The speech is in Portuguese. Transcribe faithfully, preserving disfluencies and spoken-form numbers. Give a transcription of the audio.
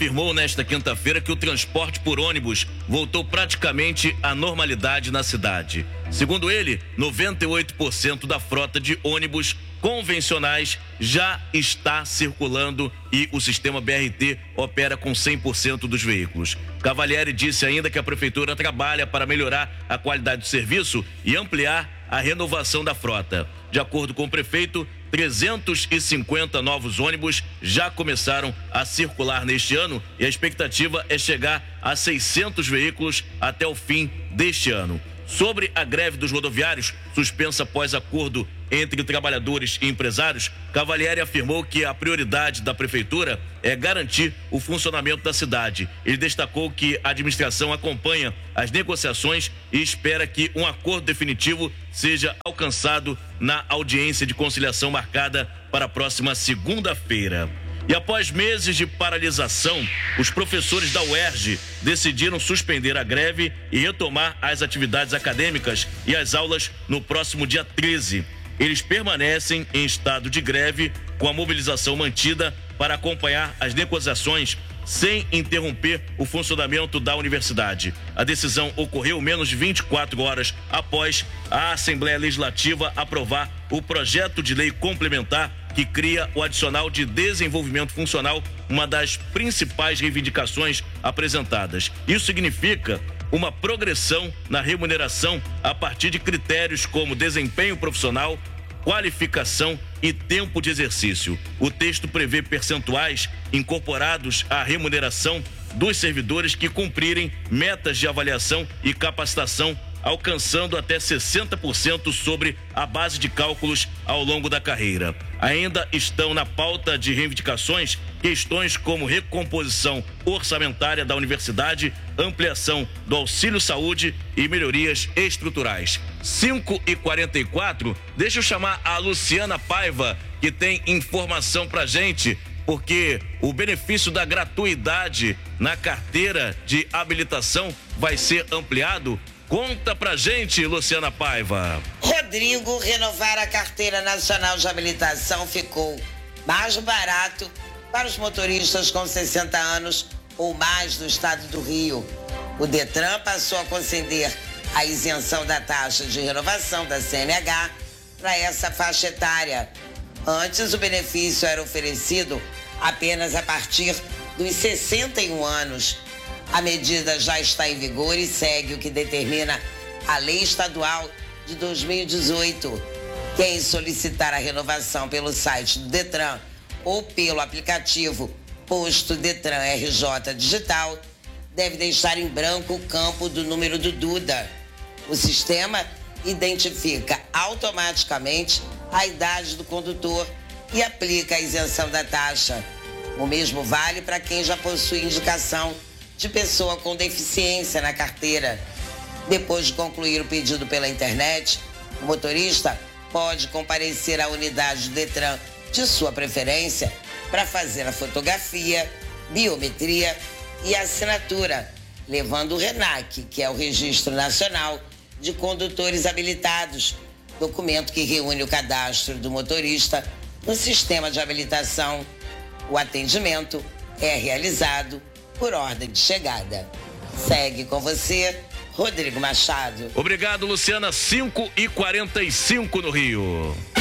afirmou nesta quinta-feira que o transporte por ônibus voltou praticamente à normalidade na cidade. Segundo ele, noventa e oito por cento da frota de ônibus convencionais já está circulando e o sistema B R T opera com cem por cento dos veículos. Cavalieri disse ainda que a prefeitura trabalha para melhorar a qualidade do serviço e ampliar a renovação da frota. De acordo com o prefeito, trezentos e cinquenta novos ônibus já começaram a circular neste ano e a expectativa é chegar a seiscentos veículos até o fim deste ano. Sobre a greve dos rodoviários, suspensa após acordo entre trabalhadores e empresários, Cavalieri afirmou que a prioridade da prefeitura é garantir o funcionamento da cidade. Ele destacou que a administração acompanha as negociações e espera que um acordo definitivo seja alcançado na audiência de conciliação marcada para a próxima segunda-feira. E após meses de paralisação, os professores da U E R J decidiram suspender a greve e retomar as atividades acadêmicas e as aulas no próximo dia treze. Eles permanecem em estado de greve com a mobilização mantida para acompanhar as negociações sem interromper o funcionamento da universidade. A decisão ocorreu menos de vinte e quatro horas após a Assembleia Legislativa aprovar o projeto de lei complementar que cria o adicional de desenvolvimento funcional, uma das principais reivindicações apresentadas. Isso significa uma progressão na remuneração a partir de critérios como desempenho profissional, qualificação e tempo de exercício. O texto prevê percentuais incorporados à remuneração dos servidores que cumprirem metas de avaliação e capacitação, alcançando até sessenta por cento sobre a base de cálculos ao longo da carreira. Ainda estão na pauta de reivindicações questões como recomposição orçamentária da universidade, ampliação do auxílio saúde e melhorias estruturais. cinco e quarenta e quatro, deixa eu chamar a Luciana Paiva, que tem informação pra gente, porque o benefício da gratuidade na carteira de habilitação vai ser ampliado. Conta pra gente, Luciana Paiva. Rodrigo, renovar a carteira nacional de habilitação ficou mais barato para os motoristas com sessenta anos ou mais do estado do Rio. O Detran passou a conceder a isenção da taxa de renovação da C N H para essa faixa etária. Antes, o benefício era oferecido apenas a partir dos sessenta e um anos. A medida já está em vigor e segue o que determina a Lei Estadual de dois mil e dezoito. Quem solicitar a renovação pelo site do Detran ou pelo aplicativo Posto Detran R J Digital deve deixar em branco o campo do número do Duda. O sistema identifica automaticamente a idade do condutor e aplica a isenção da taxa. O mesmo vale para quem já possui indicação de pessoa com deficiência na carteira. Depois de concluir o pedido pela internet, o motorista pode comparecer à unidade do Detran de sua preferência para fazer a fotografia, biometria e assinatura, levando o RENAC, que é o Registro Nacional de Condutores Habilitados, documento que reúne o cadastro do motorista no sistema de habilitação. O atendimento é realizado por ordem de chegada. Segue com você, Rodrigo Machado. Obrigado, Luciana. cinco e quarenta e cinco no Rio.